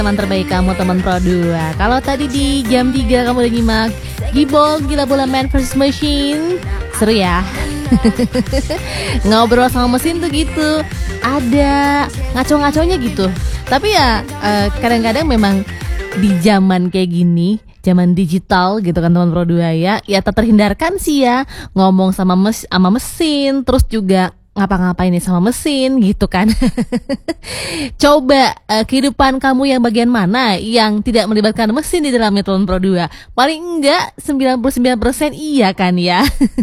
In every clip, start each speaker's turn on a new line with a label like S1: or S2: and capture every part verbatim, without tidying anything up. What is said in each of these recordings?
S1: teman terbaik kamu, teman Pro dua. Kalau tadi di jam tiga kamu udah nyimak Gibol Gila Bola Man versus Machine, seru ya. Ngobrol sama mesin tuh gitu, ada ngaco-ngaconya gitu. Tapi ya eh, kadang-kadang memang di zaman kayak gini, zaman digital gitu kan teman Pro dua ya, ya tak terhindarkan sih ya ngomong sama mes sama mesin, terus juga ngapa-ngapain nih sama mesin gitu kan. Coba uh, kehidupan kamu yang bagian mana yang tidak melibatkan mesin di dalamnya teman Pro dua? Paling enggak sembilan puluh sembilan persen iya kan ya.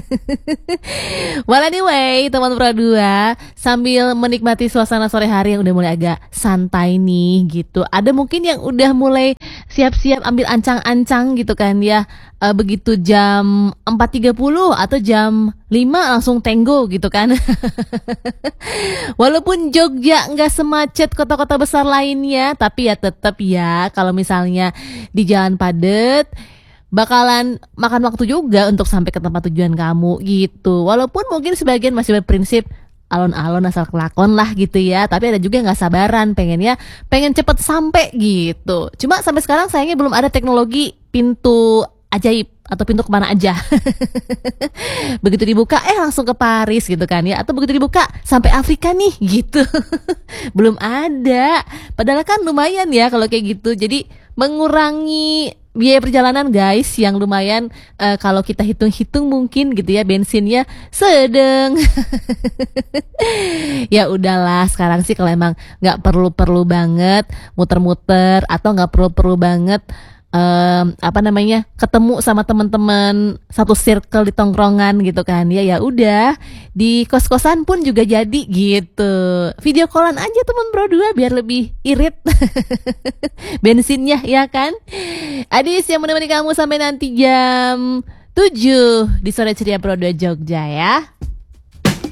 S1: Well anyway teman Pro dua, sambil menikmati suasana sore hari yang udah mulai agak santai nih gitu, ada mungkin yang udah mulai siap-siap ambil ancang-ancang gitu kan ya. Uh, begitu jam empat tiga puluh atau jam lima langsung tenggo gitu kan. Walaupun Jogja nggak semacet kota-kota besar lainnya, tapi ya tetap ya kalau misalnya di jalan padet bakalan makan waktu juga untuk sampai ke tempat tujuan kamu gitu. Walaupun mungkin sebagian masih berprinsip alon-alon asal kelakon lah gitu ya, tapi ada juga yang nggak sabaran pengennya pengen cepet sampai gitu. Cuma sampai sekarang sayangnya belum ada teknologi pintu ajaib atau pintu kemana aja. Begitu dibuka eh langsung ke Paris gitu kan ya, atau begitu dibuka sampai Afrika nih gitu. Belum ada. Padahal kan lumayan ya kalau kayak gitu. Jadi mengurangi biaya perjalanan guys, yang lumayan uh, kalau kita hitung-hitung mungkin gitu ya, bensinnya sedeng. Ya udahlah, sekarang sih kalau emang nggak perlu-perlu banget muter-muter atau nggak perlu-perlu banget Um, apa namanya ketemu sama teman-teman satu circle di tongkrongan gitu kan ya, ya udah di kos-kosan pun juga jadi gitu, video callan aja teman Pro dua biar lebih irit bensinnya ya kan. Adis yang menemani kamu sampai nanti jam tujuh di sore ceria Pro dua Jogja ya.